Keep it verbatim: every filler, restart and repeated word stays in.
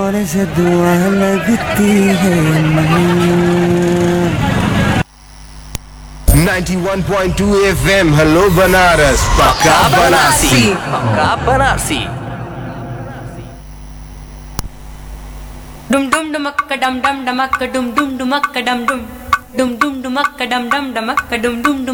रोने से दुआ लगती है। ninety-one point two F M hello Banaras पक्का बनारसी पक्का बनारसी। डुम डुम डुमक डम डम डमक डुम डुम डुमक डम डुम डुम डुम डुमक डम डम डमक डुम डुम डुम